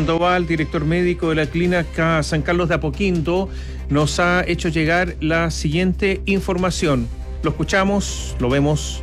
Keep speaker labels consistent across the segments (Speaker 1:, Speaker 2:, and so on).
Speaker 1: Sandoval, director médico de la Clínica San Carlos de Apoquindo, nos ha hecho llegar la siguiente información. Lo escuchamos, lo vemos.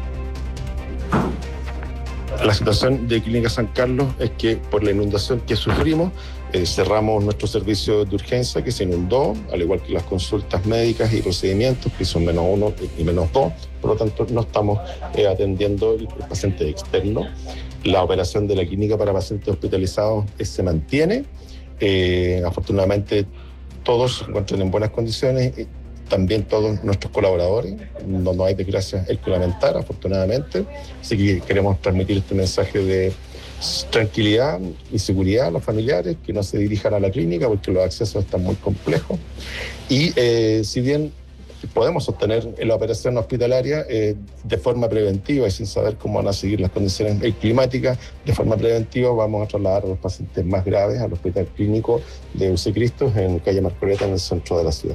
Speaker 2: La situación de Clínica San Carlos es que por la inundación que sufrimos, cerramos nuestro servicio de urgencia que se inundó, al igual que las consultas médicas y procedimientos que son -1 y -2, por lo tanto no estamos atendiendo el paciente externo. La operación de la clínica para pacientes hospitalizados se mantiene, afortunadamente todos se encuentran en buenas condiciones, también todos nuestros colaboradores, no hay desgracias el que lamentar, afortunadamente, así que queremos transmitir este mensaje de tranquilidad y seguridad a los familiares, que no se dirijan a la clínica porque los accesos están muy complejos. Y si bien podemos sostener la operación hospitalaria de forma preventiva y sin saber cómo van a seguir las condiciones climáticas, de forma preventiva vamos a trasladar a los pacientes más graves al Hospital Clínico de UC Cristos en calle Marcoleta, en el centro de la ciudad.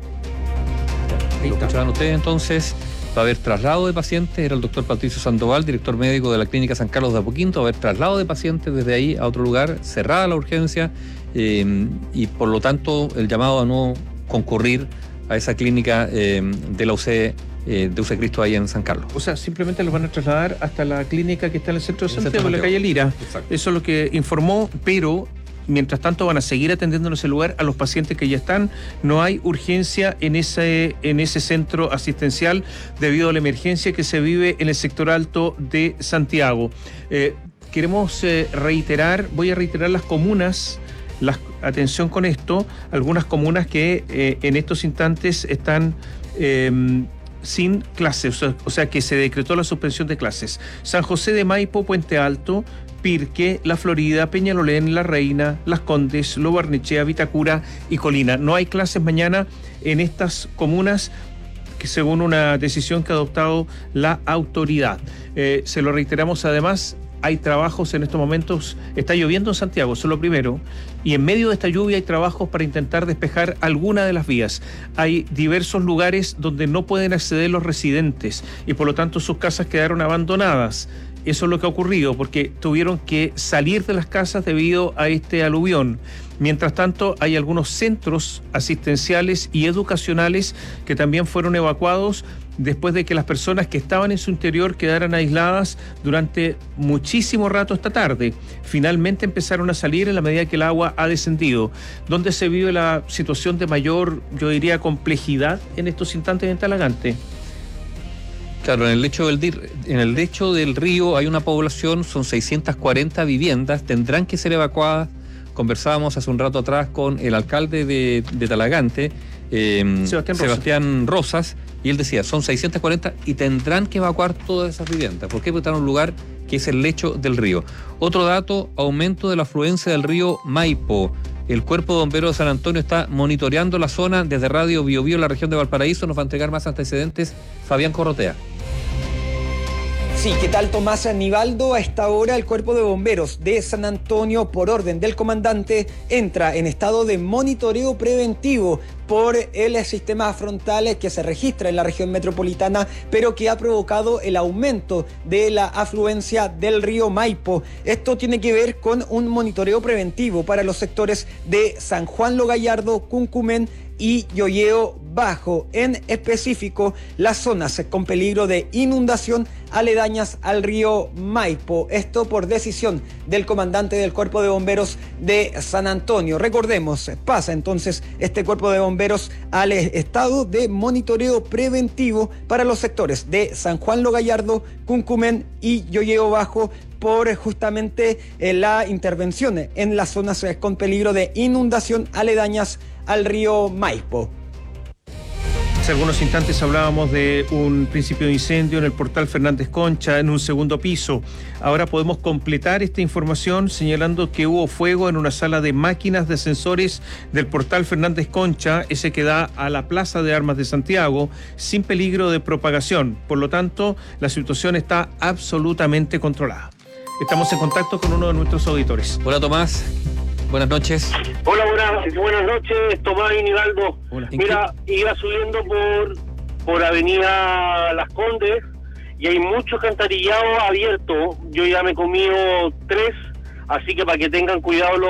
Speaker 3: Lo escuchaban ustedes entonces. Va a haber traslado de pacientes, era el doctor Patricio Sandoval, director médico de la Clínica San Carlos de Apoquindo. Va a haber traslado de pacientes desde ahí a otro lugar, cerrada la urgencia, y por lo tanto el llamado a no concurrir a esa clínica de la UC, de UC Cristo ahí en San Carlos.
Speaker 1: O sea, simplemente los van a trasladar hasta la clínica que está en el centro de Santiago, en la calle Lira. Exacto. Eso es lo que informó, pero mientras tanto van a seguir atendiendo en ese lugar a los pacientes que ya están. No hay urgencia en ese centro asistencial debido a la emergencia que se vive en el sector alto de Santiago. Queremos voy a reiterar las comunas, atención con esto, algunas comunas que en estos instantes están sin clases, o sea que se decretó la suspensión de clases. San José de Maipo, Puente Alto, Pirque, La Florida, Peñalolén, La Reina, Las Condes, Lo Barnechea, Vitacura y Colina. No hay clases mañana en estas comunas, que según una decisión que ha adoptado la autoridad. Se lo reiteramos además. Hay trabajos en estos momentos, está lloviendo en Santiago, eso es lo primero, y en medio de esta lluvia hay trabajos para intentar despejar alguna de las vías. Hay diversos lugares donde no pueden acceder los residentes y por lo tanto sus casas quedaron abandonadas. Eso es lo que ha ocurrido, porque tuvieron que salir de las casas debido a este aluvión. Mientras tanto, hay algunos centros asistenciales y educacionales que también fueron evacuados después de que las personas que estaban en su interior quedaran aisladas durante muchísimo rato esta tarde. Finalmente empezaron a salir en la medida que el agua ha descendido. ¿Dónde se vive la situación de mayor, yo diría, complejidad en estos instantes en Talagante?
Speaker 3: Claro, en el lecho del río hay una población, son 640 viviendas, tendrán que ser evacuadas. Conversábamos hace un rato atrás con el alcalde de Talagante, Sebastián Rosas, y él decía, son 640 y tendrán que evacuar todas esas viviendas. ¿Por qué? Porque están en un lugar que es el lecho del río. Otro dato, aumento de la afluencia del río Maipo. El Cuerpo de Bomberos de San Antonio está monitoreando la zona desde Radio Bio Bio en la región de Valparaíso. Nos va a entregar más antecedentes Fabián Corrotea.
Speaker 4: Sí, ¿qué tal, Tomás Nivaldo? A esta hora el Cuerpo de Bomberos de San Antonio, por orden del comandante, entra en estado de monitoreo preventivo por el sistema frontal que se registra en la región metropolitana, pero que ha provocado el aumento de la afluencia del río Maipo. Esto tiene que ver con un monitoreo preventivo para los sectores de San Juan Lo Gallardo, Cuncumen y Yoyeo Bajo, en específico las zonas con peligro de inundación aledañas al río Maipo. Esto por decisión del comandante del Cuerpo de Bomberos de San Antonio. Recordemos, pasa entonces este Cuerpo de Bomberos al estado de monitoreo preventivo para los sectores de San Juan Lo Gallardo, Cuncumen y Yoyeo Bajo, por justamente la intervención en las zonas con peligro de inundación aledañas al río Maipo.
Speaker 1: Hace algunos instantes hablábamos de un principio de incendio en el portal Fernández Concha, en un segundo piso. Ahora podemos completar esta información señalando que hubo fuego en una sala de máquinas de sensores del portal Fernández Concha, ese que da a la Plaza de Armas de Santiago, sin peligro de propagación. Por lo tanto, la situación está absolutamente controlada. Estamos en contacto con uno de nuestros auditores.
Speaker 3: Hola, Tomás. Buenas noches.
Speaker 5: Hola, buenas noches, Tomás y Nivaldo.
Speaker 1: Hola.
Speaker 5: Mira, iba subiendo por Avenida Las Condes y hay mucho alcantarillado abierto. Yo ya me he comido 3, así que para que tengan cuidado